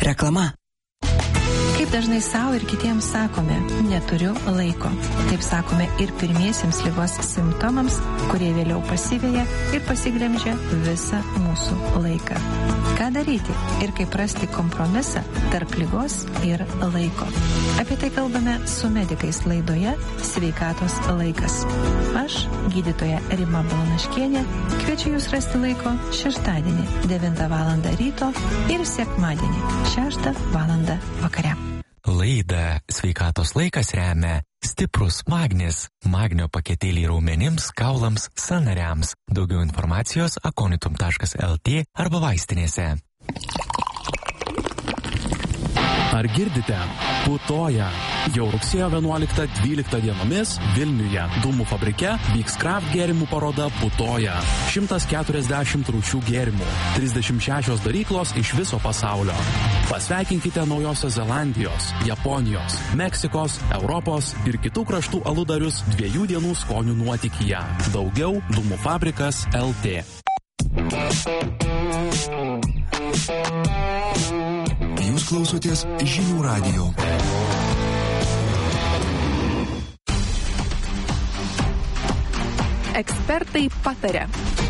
Reklama. Kaip dažnai savo ir kitiems sakome, neturiu laiko. Taip sakome ir pirmiesiems ligos simptomams, kurie vėliau pasiveja ir pasiglemžia visą mūsų laiką. Ką daryti ir kaip rasti kompromisą tarp ligos ir laiko? Apie tai kalbame su medikais laidoje Sveikatos laikas. Aš, gydytoja Rima Balanaškienė, kviečiu jūs rasti laiko šeštadienį 9 val. Ryto ir sekmadienį 6 val. Vakare. Laidą Sveikatos laikas remia stiprus magnis, magnio paketėliai raumenims, kaulams, sąnariams. Daugiau informacijos akonitum.lt arba vaistinėse. Ar girdite? Putoja. Jau rugsėjo 11-12 dienomis Vilniuje Dūmų fabrike vyks kraft gėrimų paroda Putoja. 140 rūšių gėrimų, 36 daryklos iš viso pasaulio. Pasveikinkite Naujosios Zelandijos, Japonijos, Meksikos, Europos ir kitų kraštų aludarius 2 dienų skonių nuotykyje. Daugiau Dūmų fabrikas LT. Jūs klausotės Žinių radijo. Ekspertai pataria.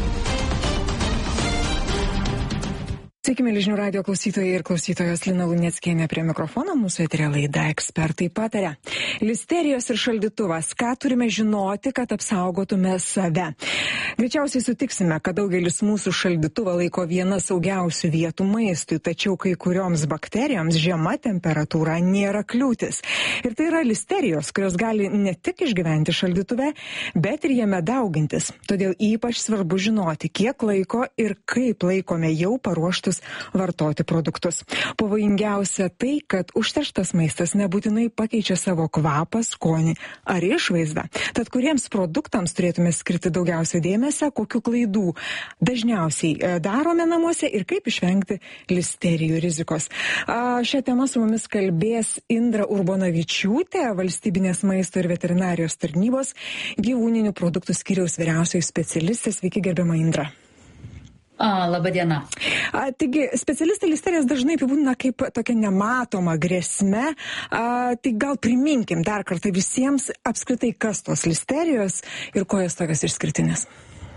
Sveiki, mėly Žinių radijo klausytojai ir klausytojos, Lina Luneckienė prie mikrofono, mūsų eteryje laida Ekspertai pataria. Listerijos ir šaldytuvas. Ką turime žinoti, kad apsaugotume save? Greičiausiai sutiksime, kad daugelis mūsų šaldytuvą laiko viena saugiausių vietų maistui, tačiau kai kurioms bakterijoms žema temperatūra nėra kliūtis. Ir tai yra listerijos, kurios gali ne tik išgyventi šaldytuve, bet ir jame daugintis. Todėl ypač svarbu žinoti, kiek laiko ir kaip laikome jau paruoštus vartoti produktus. Pavojingiausia tai, kad užterštas maistas nebūtinai pakeičia savo kvapą, skonį ar išvaizdą. Tad kuriems produktams turėtume skirti daugiausia dėmesio, kokių klaidų dažniausiai darome namuose ir kaip išvengti listerijų rizikos. Šią temą su mumis kalbės Indra Urbonavičiūtė, Valstybinės maisto ir veterinarijos tarnybos gyvūninių produktų skyriaus vyriausioji specialistė. Sveiki, gerbiama Indra. Labą dieną. Taigi, specialistai listerijas dažnai apibūdina kaip tokia nematoma grėsme. Tai gal priminkim dar kartą visiems apskritai, kas tos listerijos ir ko jos tokios išskirtinės.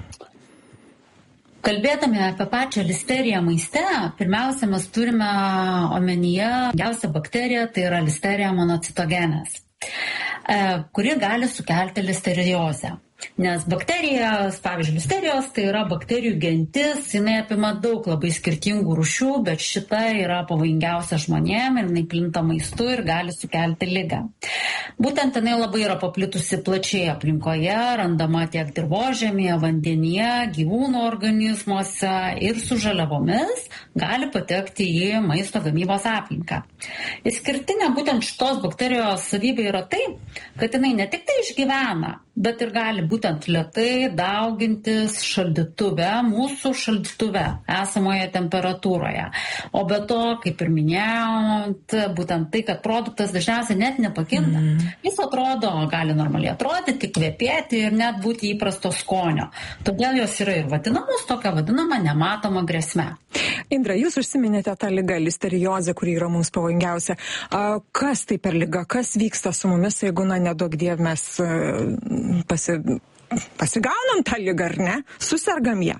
Kalbėdami apie pačią listeriją maiste, pirmiausia, mes turime omenyje didžiausią bakteriją, tai yra listerija monocitogenes, kuri gali sukelti listeriozę. Nes bakterijos, pavyzdžiui, listerijos, tai yra bakterijų gentis, jinai apima daug labai skirtingų rūšių, bet šita yra pavojingiausia žmonėm ir jinai plinta maistu ir gali sukelti ligą. Būtent jinai labai yra paplitusi plačiai aplinkoje, randama tiek dirvožemyje, vandenyje, gyvūnų organizmuose ir su žaliavomis gali patekti į maisto gamybos aplinką. Išskirtinė būtent šitos bakterijos savybė yra tai, kad jinai ne tik tai išgyvena, bet ir gali būtent lėtai daugintis šaldytuve, mūsų šaldytuve, esamoje temperatūroje. O be to, kaip ir minėjot, būtent tai, kad produktas dažniausiai net nepakinta. Jis atrodo, gali normaliai atrodyti, kvepėti ir net būti įprasto skonio. Todėl jos yra ir vadinamos tokia vadinama nematoma grėsme. Indra, jūs užsiminėte tą ligą, listeriozę, kuri yra mums pavojingiausia. Kas tai per liga? Kas vyksta su mumis, jeigu, neduok Dieve, mes pasigaunam tą ligą, ar ne? Susirgam ją.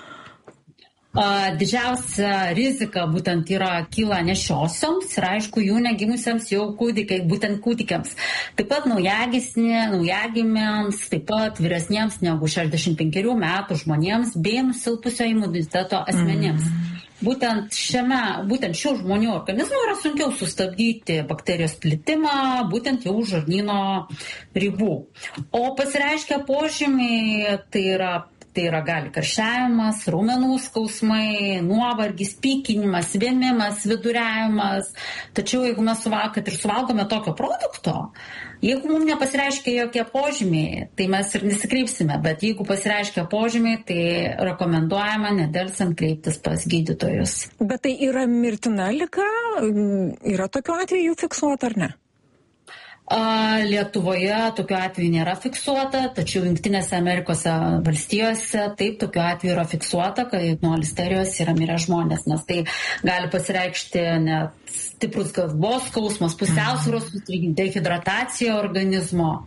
Didžiausia rizika būtent kyla nešiosioms ir aišku jų negimusiems jau būtent kūdikiams. Taip pat naujagimiams, taip pat vyresniems negu 65 metų žmonėms bei nusilpusio imuniteto asmenims. Būtent šių žmonių organizmų yra sunkiau sustabdyti bakterijos plitimą, būtent jau žarnyno ribų. O pasireiškia požymiai, tai yra gali karščiavimas, raumenų skausmai, nuovargis, pykinimas, vėmimas, viduriavimas. Tačiau jeigu mes suvalgome tokio produkto, jeigu mums nepasireiškia jokie požymiai, tai mes ir nesikreipsime, bet jeigu pasireiškia požymiai, tai rekomenduojama nedelsiant kreiptis pas gydytojus. Bet tai yra mirtina liga? Yra tokių atvejų fiksuota ar ne? Lietuvoje tokiu atveju nėra fiksuota, tačiau Jungtinėse Amerikos valstijose taip tokiu atveju yra fiksuota, kad nuo listerijos yra mirę žmonės, nes tai gali pasireikšti net stiprus galvos skausmas, pusiausvyros sutrikimai, dehidratacija organizmo.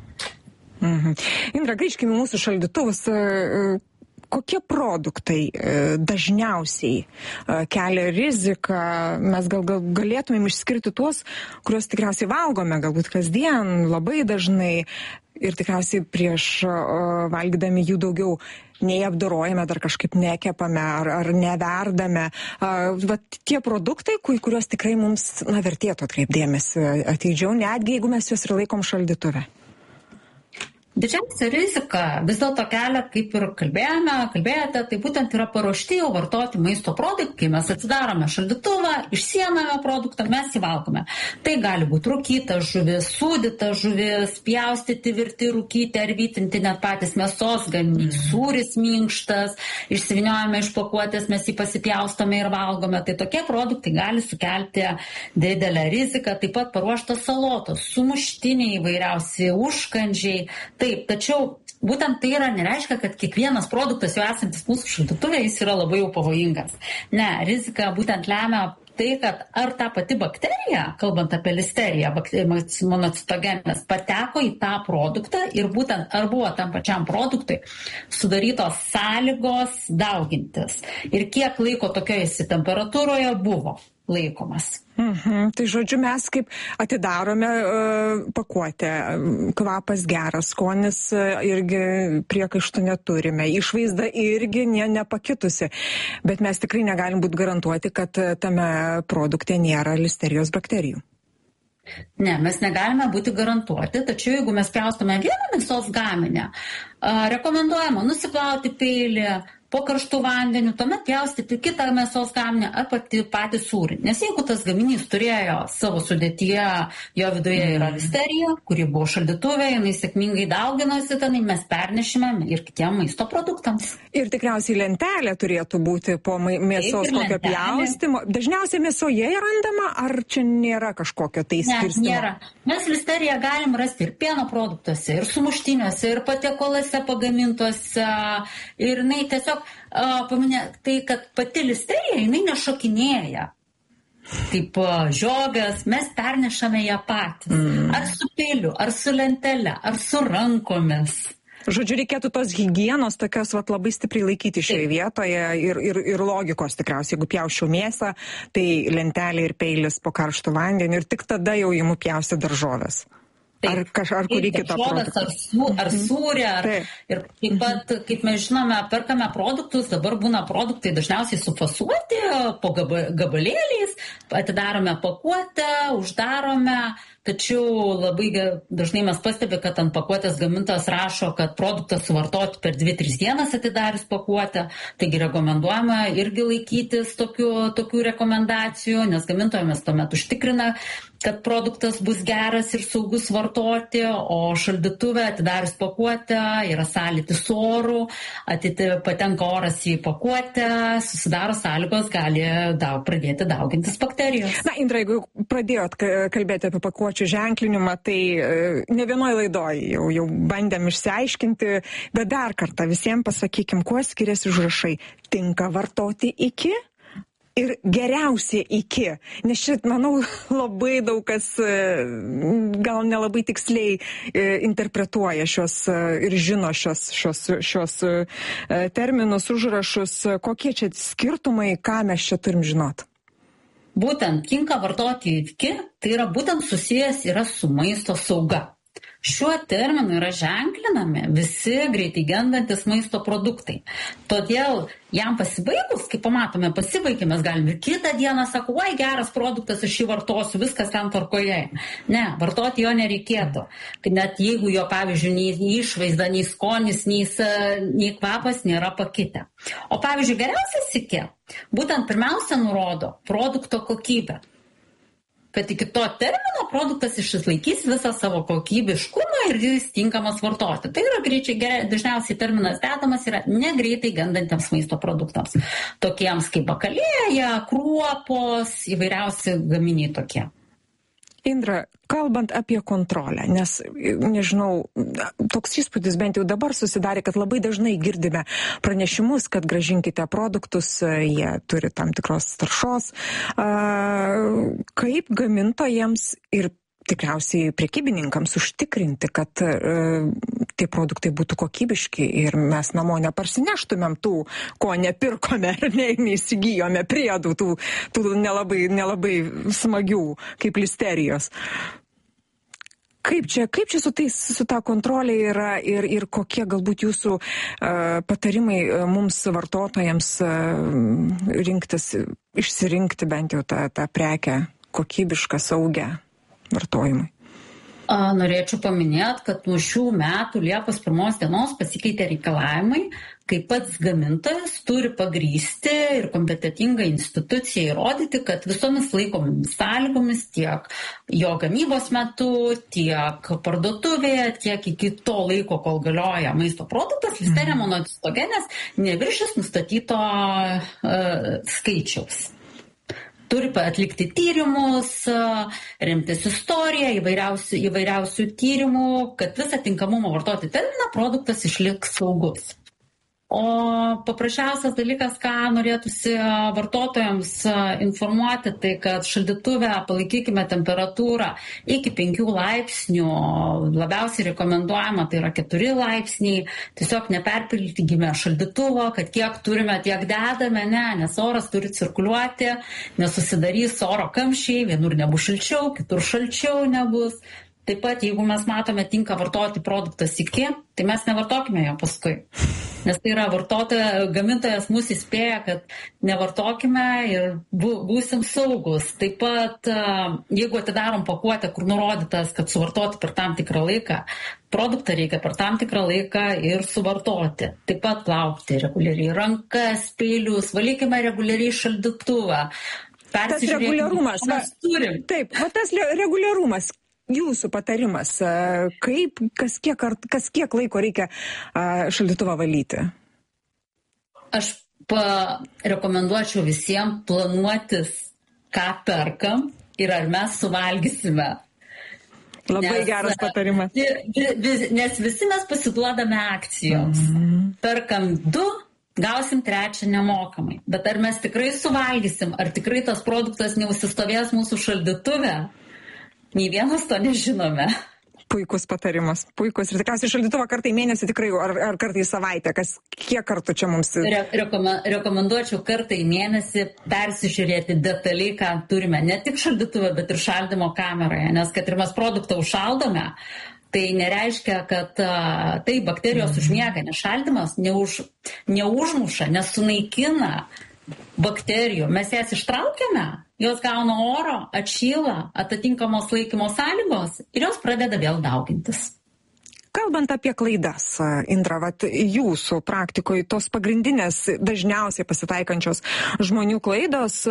Indra, grįžkime į mūsų šaldytuvus. Kokie produktai dažniausiai kelia riziką? Mes galėtumėm išskirti tuos, kuriuos tikriausiai valgome, galbūt kasdien, labai dažnai ir tikriausiai prieš valgydami jų daugiau nei apdorojame, dar kažkaip nekepame ar neverdame. Vat tie produktai, kuriuos tikrai mums vertėtų atkreipdėmėsi ateidžiau, netgi jeigu mes juos ir laikom šaldytuve. Didžiausia rizika vis dėlto kelia, kaip ir kalbėjote, tai būtent yra paruošti jau vartoti maisto produktai, kai mes atsidarome šaldytuvą, išsiemame produktą, mes jį valgome. Tai gali būti rūkyta žuvis, sūdyta žuvis, pjaustyti, virti, rūkyti ar vytinti net patys mėsos gaminiai, sūris minkštas, išsiviniojame iš pakuotės, mes jį pasipjaustome ir valgome. Tai tokie produktai gali sukelti didelę riziką, taip pat paruoštos salotos, sumuštiniai įvairiausi, užkandžiai. Taip, tačiau būtent tai nereiškia, kad kiekvienas produktas jau esantis mūsų šaldytuve, jis yra labai jau pavojingas. Ne, rizika būtent lemia tai, kad ar ta pati bakterija, kalbant apie listeriją, monocitogenes, pateko į tą produktą ir būtent ar buvo tam pačiam produktui sudarytos sąlygos daugintis ir kiek laiko tokioje temperatūroje buvo laikomas. Tai žodžiu, mes kaip atidarome pakuotę, kvapas geras, skonis irgi priekaištų neturime, išvaizda irgi nepakitusi, bet mes tikrai negalim būti garantuoti, kad tame produkte nėra listerijos bakterijų. Ne, mes negalime būti garantuoti, tačiau jeigu mes pjaustome vieną mėsos gaminę, rekomenduojama nusiplauti peilį po karštų vandeniu, tuomet pjaustyti kitą mėsos gaminę ar patį sūrį. Nes jeigu tas gaminys turėjo savo sudėtyje, jo viduje yra listerija, kuri buvo šaldytuvė, jinai sėkmingai dauginosi, tenai mes pernešime ir kitiem maisto produktams. Ir tikriausiai lentelė turėtų būti po mėsos tokio pjaustimo. Dažniausiai mėsoje randama, ar čia nėra kažkokio tai skirstymo? Ne, nėra. Mes listeriją galim rasti ir pieno produktuose, ir sumuštiniuose, ir patiekalose pagamintuose, ir jinai tiesiog paminė tai, kad pati listerija, jinai nešokinėja. Kaip žiogas, mes pernešame ją patys. Ar su peiliu, ar su lentele, ar su rankomis. Žodžiu, reikėtų tos higienos tokios labai stipriai laikyti šioje vietoje ir logikos tikriausiai. Jeigu pjausčiau mėsą, tai lentelė ir peilis po karštų vandeniu ir tik tada jau imu pjausti daržovės. Ar kurį kitą produktą. Ar sūrį, ir taip pat, kaip mes žinome, perkame produktus, dabar būna produktai dažniausiai sufasuoti po gabalėliais, atidarome pakuotę, uždarome, tačiau labai dažnai mes pastebime, kad ant pakuotės gamintojas rašo, kad produktą suvartoti per 2-3 dienas atidarius pakuotę, taigi rekomenduojama irgi laikytis tokių rekomendacijų, nes gamintojas tuomet užtikrina, kad produktas bus geras ir saugus vartoti, o šaldytuve atidarius pakuotę yra sąlytis su oru, patenka oras į pakuotę, susidaro sąlygos, gali pradėti daugintis bakterijos. Na, Indra, jeigu pradėjot kalbėti apie pakuočių ženklinimą, tai ne vienoje laidoje jau bandėm išsiaiškinti, bet dar kartą visiems pasakykim, kuo skiriasi užrašai. Tinka vartoti iki ir geriausiai iki. Nes šit, manau, labai daug kas gal nelabai tiksliai interpretuoja šios ir žino šios terminus, užrašus. Kokie čia skirtumai, ką mes čia turim žinot? Būtent tinka vartoti iki, tai yra būtent susijęs yra su maisto sauga. Šiuo terminu yra ženklinami visi greitai gendantis maisto produktai. Todėl jam pasibaigus, kaip pamatome, pasibaigė, mes galime ir kitą dieną, sako, oi, geras produktas, aš jį vartosiu, viskas ten tvarkoje. Ne, vartoti jo nereikėtų. Net jeigu jo, pavyzdžiui, nei išvaizda, nei skonis, nei kvapas nėra pakitę. O pavyzdžiui, geriausias iki, būtent pirmiausia nurodo produkto kokybę. Kad iki to termino produktas išlaikys visą savo kokybiškumą ir jis tinkamas vartoti. Tai yra dažniausiai terminas dedamas yra negreitai gandantiems maisto produktams. Tokiems kaip bakalėja, kruopos, įvairiausi gaminiai tokie. Indra, kalbant apie kontrolę, nes, nežinau, toks įspūdis bent jau dabar susidarė, kad labai dažnai girdime pranešimus, kad grąžinkite produktus, jie turi tam tikros taršos. Kaip gamintojams ir tikriausiai prekybininkams užtikrinti, kad tie produktai būtų kokybiški ir mes namo neparsineštumėm tų, ko nepirkome ar neįsigijome priedų, tų nelabai smagių, kaip listerijos. Kaip čia su ta kontrolė yra ir kokie galbūt jūsų patarimai mums vartotojams išsirinkti bent jau tą prekę kokybišką, saugią vartojimui? Norėčiau paminėti, kad nuo šių metų Liepos 1 dienos pasikeitė reikalavimai, kai pats gamintojas turi pagrįsti ir kompetitinga institucija įrodyti, kad visomis laikomomis sąlygomis tiek jo gamybos metu, tiek parduotuvėje, tiek iki to laiko, kol galioja maisto produktas, listeria monocitogenes neviršys nustatyto skaičiaus. Turi atlikti tyrimus, remtis istoriją, įvairiausių tyrimų, kad visą tinkamumo vartoti terminą produktas išliks saugus. O paprasčiausias dalykas, ką norėtųsi vartotojams informuoti, tai kad šaldytuve palaikykime temperatūrą iki 5 laipsnių, labiausiai rekomenduojama tai yra 4 laipsniai, tiesiog neperpildykime šaldytuvo, kad kiek turime, tiek dedame, nes oras turi cirkuliuoti, nesusidarys oro kamščiai, vienur nebus šilčiau, kitur šalčiau nebus. Taip pat, jeigu mes matome tinka vartoti produktas iki, tai mes nevartokime jo paskui. Nes tai yra gamintojas mus įspėja, kad nevartokime ir būsim saugus. Taip pat, jeigu atidarom pakuotę, kur nurodytas, kad suvartoti per tam tikrą laiką, produktą reikia per tam tikrą laiką ir suvartoti. Taip pat plaukti reguliariai rankas, peilius, valykime reguliariai šaldytuvą. Tas reguliarumas. Taip, tas reguliarumas. Jūsų patarimas, kas kiek laiko reikia šaldytuvą valyti? Aš rekomenduočiau visiems planuotis, ką perkam ir ar mes suvalgysime. Labai geras patarimas. Nes visi mes pasiduodame akcijoms. Perkam 2, gausim 3 nemokamai. Bet ar mes tikrai suvalgysim, ar tikrai tas produktas neužsistovės mūsų šaldytuve? Nei vienas to nežinome. Puikus patarimas, puikus. Ir tikriausiai šaldytuvą kartą į mėnesį tikrai, ar kartą į savaitę, kiek kartų čia mums... Rekomenduočiau kartą į mėnesį persižiūrėti detaliai, ką turime, ne tik šaldytuvę, bet ir šaldymo kameroje, nes kad ir mes produktą užšaldome, tai nereiškia, kad tai bakterijos užmiega, nes šaldymas neužmuša, nesunaikina bakterijų. Mes jas ištraukiame, jos gauna oro, atšyla, atitinkamos laikymo sąlygos ir jos pradeda vėl daugintis. Kalbant apie klaidas, Indra, jūsų praktikoje tos pagrindinės, dažniausiai pasitaikančios žmonių klaidos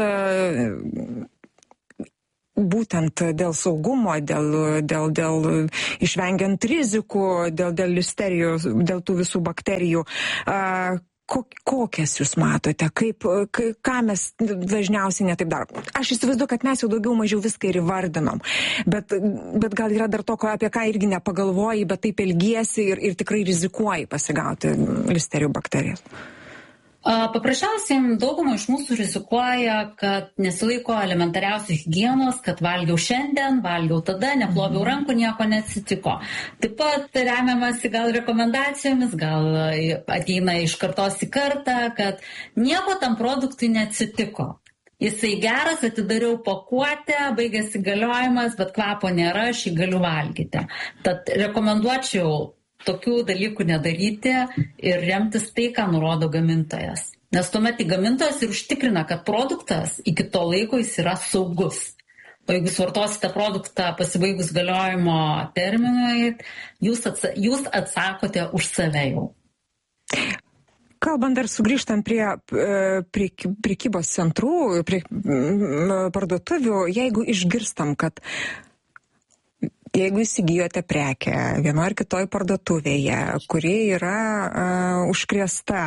būtent dėl saugumo, dėl išvengiant rizikų, dėl listerijos, dėl tų visų bakterijų. Kokias jūs matote, ką mes dažniausiai netaip darom? Aš įsivaizduoju, kad mes jau daugiau mažiau viską ir įvardinom, bet gal yra dar to, apie ką irgi nepagalvoji, bet taip elgiesi ir tikrai rizikuoji pasigauti listerijų bakterijas. Paprasčiausiai dauguma iš mūsų rizikuoja, kad nesilaiko elementariausių higienos, kad valgiau šiandien, valgiau tada, neploviau rankų, nieko neatsitiko. Taip pat remiamasi gal rekomendacijomis, gal ateina iš kartos į kartą, kad nieko tam produktui neatsitiko. Jisai geras, atidariau pakuotę, baigėsi galiojimas, bet kvapo nėra, aš jį galiu valgyti. Tad rekomenduočiau tokių dalykų nedaryti ir remtis tai, ką nurodo gamintojas. Nes tuomet gamintojas ir užtikrina, kad produktas iki to laiko jis yra saugus. O jeigu vartosite produktą pasibaigus galiojimo terminui, jūs atsakote už save jau. Kalbant dar sugrįžtant prie prekybos centrų, prie parduotuvių, jeigu išgirstam, kad jeigu įsigijote prekę vienoje ar kitoje parduotuvėje, kuri yra užkrėsta,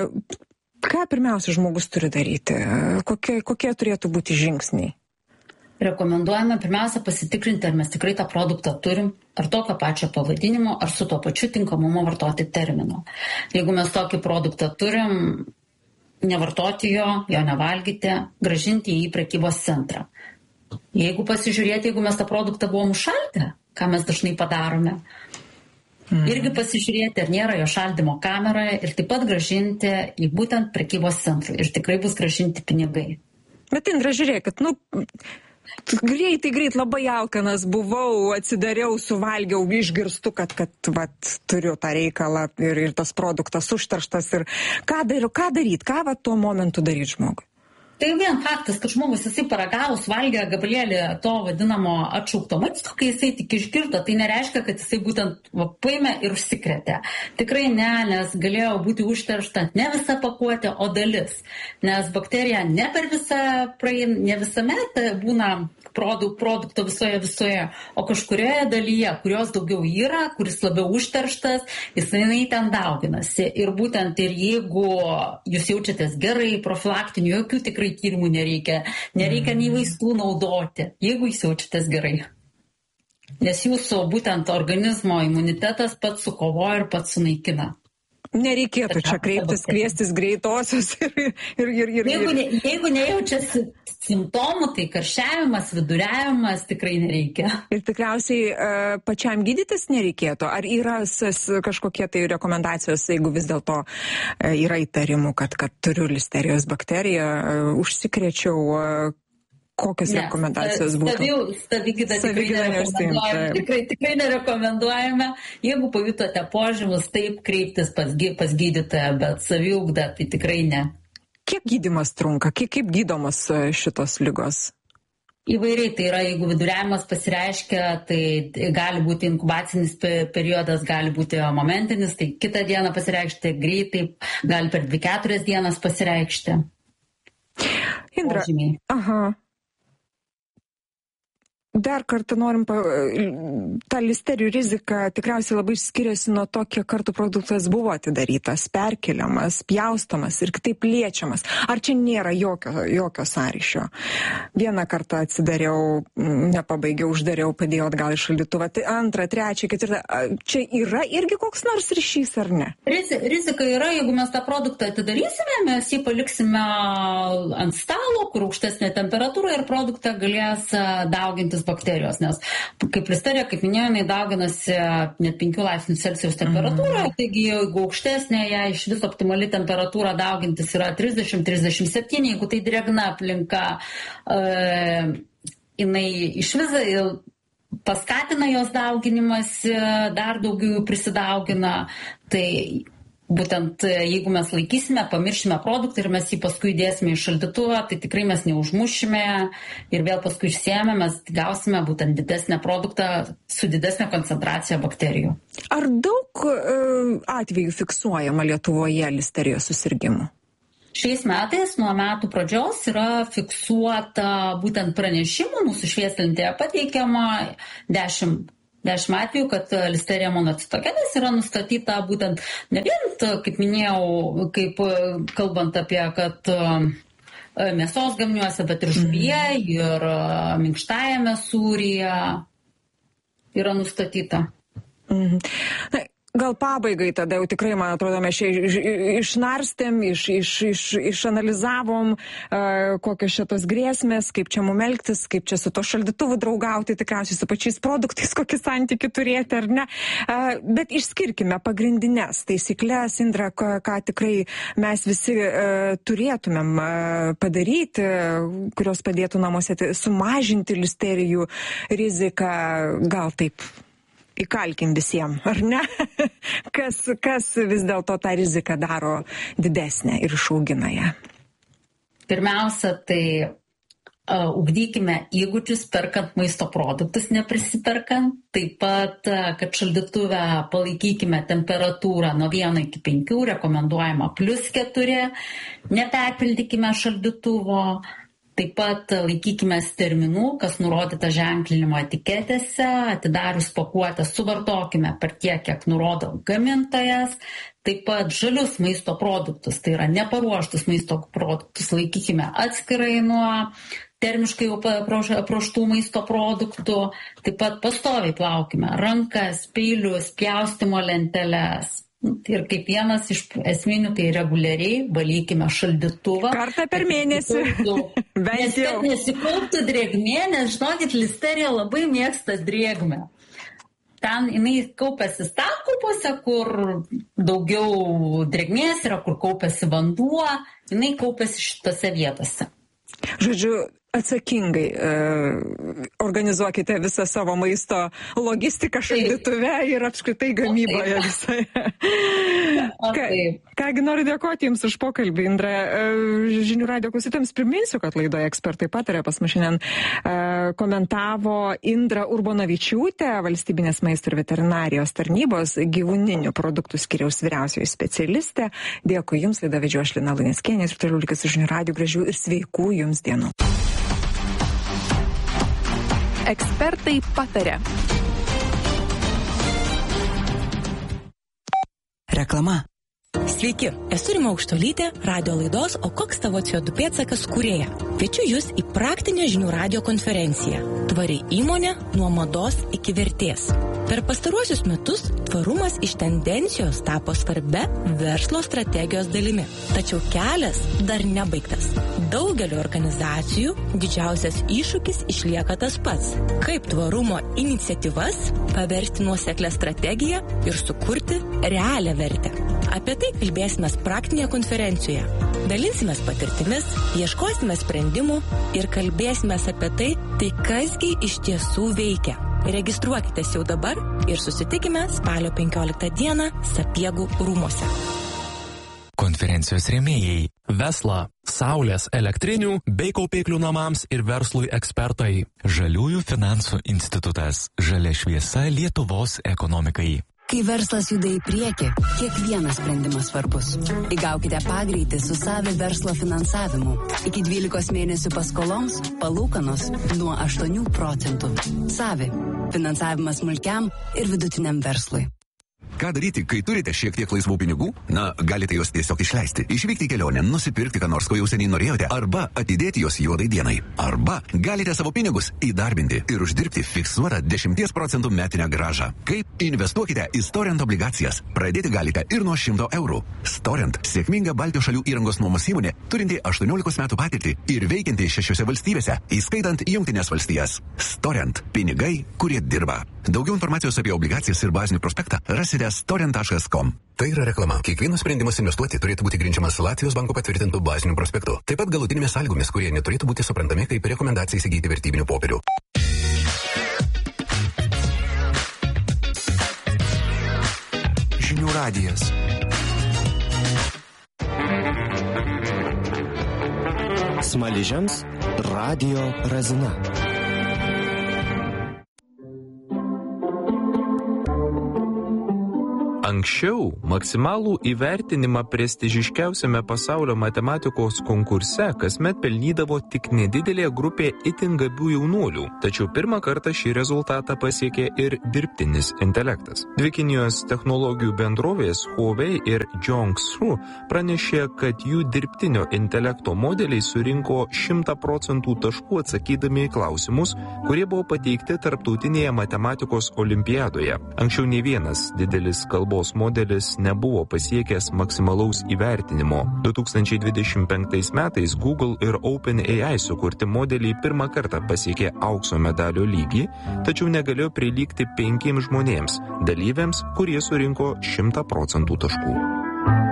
ką pirmiausia žmogus turi daryti? Kokie turėtų būti žingsniai? Rekomenduojame pirmiausia pasitikrinti, ar mes tikrai tą produktą turim, ar tokio pačio pavadinimo, ar su to pačiu tinkamumo vartoti terminu. Jeigu mes tokį produktą turim, nevartoti jo nevalgyti, grąžinti į prekybos centrą. Jeigu pasižiūrėti, jeigu mes tą produktą buvom šaldę, ką mes dažnai padarome, irgi pasižiūrėti, ar nėra jo šaldymo kameroje ir taip pat grąžinti į būtent prekybos centrų ir tikrai bus grąžinti pinigai. Bet Indra, žiūrėkit, greit labai alkanas buvau, atsidariau, suvalgiau, išgirstu, kad turiu tą reikalą ir tas produktas užterštas ir ką daryt, ką tuo momentu daryt žmogui? Tai vien faktas, kad žmogus jisai paragavus valgė gabalėlį to vadinamo atšaukto maisto, kai jisai tik išgirdo, tai nereiškia, kad jisai būtent paėmė ir užsikrėtė. Tikrai ne, nes galėjo būti užteršta ne visa pakuotė, o dalis. Nes bakterija ne per visą praeina, ne visuomet būna produkto visoje, o kažkurioje dalyje, kurios daugiau yra, kuris labiau užterštas, jisai ten dauginasi. Ir būtent ir jeigu jūs jaučiatės gerai, profilaktinių, jokių tikrai tyrimų nereikia nei vaistų naudoti, jeigu jūs jaučiatės gerai. Nes jūsų būtent organizmo imunitetas pats sukovoja ir pats sunaikina. Nereikėtų čia kviestis greitosios ir... Jeigu nejaučiasi simptomų, tai karščiavimas, viduriavimas tikrai nereikia. Ir tikriausiai pačiam gydytis nereikėtų. Ar yra kažkokie tai rekomendacijos, jeigu vis dėlto yra įtarimų, kad turiu listerijos bakteriją, užsikrėčiau, kokios rekomendacijos būtų? Savigyda tikrai nerekomenduojame. Jeigu pajutote požymus, taip kreiptis pas gydytoją, bet saviugda tai tikrai ne. Kiek gydymas trunka? Kaip gydomos šitos ligos? Įvairiai, tai yra, jeigu viduriavimas pasireiškia, tai gali būti inkubacinis periodas, gali būti momentinis, tai kitą dieną pasireikšti greitai, gali per 2-4 dienas pasireikšti. Indra, dar kartą norim, ta listerijų rizika tikriausiai labai skiriasi nuo to, kiek kartų produktas buvo atidarytas, perkeliamas, pjaustomas ir kitaip liečiamas. Ar čia nėra jokio sąryšio? Vieną kartą atsidariau, nepabaigiau, uždariau, padėjau atgal į šaldytuvą. Tai antrą, trečią, ketvirtą. Čia yra irgi koks nors ryšys, ar ne? Rizika yra, jeigu mes tą produktą atidarysime, mes jį paliksime ant stalo, kur aukštesnė temperatūra ir produktą galės daugintis bakterijos, nes kaip listerija, kaip minėjau, jinai dauginasi net 5 laipsnių Celsijaus temperatūroje, taigi jeigu aukštesnė, ją iš viso optimali temperatūra daugintis yra 30-37, jeigu tai drėgna aplinka, jinai iš viso paskatina jos dauginimas, dar daugiau prisidaugina, tai būtent jeigu mes laikysime, pamiršime produktą ir mes jį paskui dėsime į šaldytuvą, tai tikrai mes neužmušime ir vėl paskui išsiėmę, mes gausime būtent didesnę produktą su didesnė koncentracija bakterijų. Ar daug atvejų fiksuojama Lietuvoje listerijos susirgimų? Šiais metais nuo metų pradžios yra fiksuota būtent pranešimų, mūsų švieslentėje pateikiama 10 atvejų, kad listerija monocitogenes yra nustatyta būtent ne vien, kaip minėjau, kaip kalbant apie, kad mėsos gaminiuose, bet ir žuvyje ir minkštajame sūryje yra nustatyta. Gal pabaigai tada jau tikrai, man atrodo, mes čia išnarstėm, išanalizavom, kokios šitos grėsmės, kaip čia mum elgtis, kaip čia su to šaldytuvu draugauti, tikriausiai su pačiais produktais, kokį santykį turėti ar ne. Bet išskirkime pagrindinės taisyklės, Indra, ką tikrai mes visi turėtumėm padaryti, kurios padėtų namuose sumažinti listerijų riziką, gal taip. Įkalkim visiems, ar ne? Kas vis dėlto tą riziką daro didesnę ir išaugina ją? Pirmiausia, tai ugdykime įgūdžius perkant maisto produktus, neprisiperkant. Taip pat, kad šaldytuve palaikykime temperatūrą nuo 1 iki 5, rekomenduojama +4, neperpildykime šaldytuvo. Taip pat laikykime terminų, kas nurodyta ženklinimo etiketėse, atidarius pakuotę suvartokime per tiek, kiek nurodo gamintojas. Taip pat žalius maisto produktus, tai yra neparuoštus maisto produktus, laikykime atskirai nuo termiškai jau praštų maisto produktų. Taip pat pastoviai plaukime rankas, peilius, pjaustimo lenteles. Ir kaip vienas iš esminių, tai reguliariai valykime šaldytuvą. Kartą per mėnesį. Nes kad nesikauptų drėgmė, nes žinokit, listerija labai mėgsta drėgmę. Ten jinai kaupiasi stalkupiuose, kur daugiau drėgmės yra, kur kaupiasi vanduo, jinai kaupiasi šitose vietose. Žodžiu, atsakingai organizuokite visą savo maisto logistiką šaldytuve ir apskritai gamyboje visai. Kągi, noriu dėkoti Jums už pokalbį, Indra. Žinių radijo klausytojams priminsiu, kad laidoje Ekspertai pataria pas mus šiandien komentavo Indra Urbonavičiūtė, Valstybinės maisto ir veterinarijos tarnybos gyvūninių produktų skyriaus vyriausioji specialistė. Dėkui Jums, laidą vedžiau aš Lina Luneckienė ir toliau likit su Žinių radijo, gražių ir sveikų Jums dienų. Ekspertai pataria. Reklama. Sveiki, esu Rima Aukštuolytė, radio laidos O koks tavo CO2 pėdsakas kūrėja. Kviečiu Jūs į praktinę Žinių radijo konferenciją. Tvari įmonė nuo mados iki vertės. Per pastaruosius metus tvarumas iš tendencijos tapo svarbia verslo strategijos dalimi. Tačiau kelias dar nebaigtas. Daugelio organizacijų didžiausias iššūkis išlieka tas pats. Kaip tvarumo iniciatyvas paversti nuoseklę strategiją ir sukurti realią vertę. Apie tai kalbėsime praktinėje konferencijoje. Dalinsimės patirtimis, ieškosime sprendimų ir kalbėsime apie tai kasgi iš tiesų veikia. Registruokitės jau dabar ir susitikime spalio 15 dieną Sapiegų rūmuose. Konferencijos rėmėjai Vesla, saulės, elektrinių bei kaupiklių namams ir verslui ekspertai. Žaliųjų finansų institutas. Žalia šviesa Lietuvos ekonomikai. Kai verslas juda į priekį, kiekvienas sprendimas svarbus. Įgaukite pagreitį su Savi verslo finansavimu. Iki 12 mėnesių paskoloms palūkanos nuo 8%. Savi. Finansavimas smulkiam ir vidutiniam verslui. Ką daryti, kai turite šiek tiek laisvų pinigų? Na, galite juos tiesiog išleisti. Išvykti į kelionę, nusipirkti ką nors, ko jau seniai norėjote, arba atidėti juos juodai dienai. Arba galite savo pinigus įdarbinti ir uždirbti fiksuotą 10% metinę grąžą. Kaip? Investuokite į Storent obligacijas. Pradėti galite ir nuo 100 eurų. Storent – sėkminga Baltijos šalių įrangos nuomos įmonė, turinti 18 metų patirtį ir veikianti 6 valstybėse, įskaitant Jungtines valstijas. Storent – pinigai, kurie dirba. Daugiau informacijos apie obligacijas ir bazinį prospektą rasite storent.com. Tai yra reklama. Kiekvienas sprendimas investuoti turėtų būti grindžiamas Latvijos banko patvirtintų bazinių prospektų. Taip pat galutinėmis sąlygomis, kurie neturėtų būti suprantami kaip rekomendacija įsigyti vertybinių popierių. Žinių radijas. Smaližiams radio Razina. Anksčiau maksimalų įvertinimą prestižiškiausiame pasaulio matematikos konkurse kasmet pelnydavo tik nedidelė grupė itin gabių jaunuolių, tačiau pirmą kartą šį rezultatą pasiekė ir dirbtinis intelektas. Dvi Kinijos technologijų bendrovės Huawei ir Zhongsu pranešė, kad jų dirbtinio intelekto modeliai surinko 100% taškų atsakydami į klausimus, kurie buvo pateikti tarptautinėje matematikos olimpiadoje. Anksčiau nei vienas didelis kalbos modelis nebuvo pasiekęs maksimalaus įvertinimo. 2025 metais Google ir OpenAI sukurti modeliai pirmą kartą pasiekė aukso medalio lygį, tačiau negalėjo prilygti 5 žmonėms, dalyviams, kurie surinko 100% taškų.